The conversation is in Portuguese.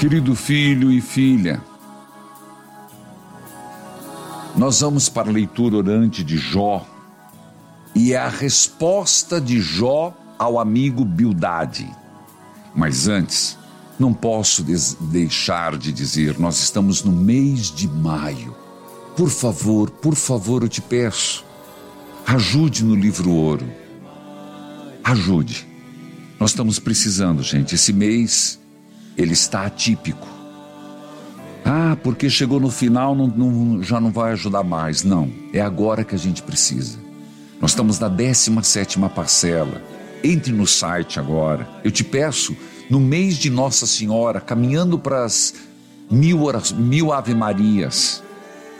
Querido filho e filha, nós vamos para a leitura orante de Jó, e é a resposta de Jó ao amigo Bildade. Mas antes, não posso deixar de dizer, nós estamos no mês de maio. Por favor, eu te peço, ajude no livro Ouro. Ajude. Nós estamos precisando, gente. Esse mês, ele está atípico. Porque chegou no final, já não vai ajudar mais. Não, é agora que a gente precisa. Nós estamos na 17ª parcela. Entre no site agora. Eu te peço, no mês de Nossa Senhora, caminhando para as 1000 Ave Marias,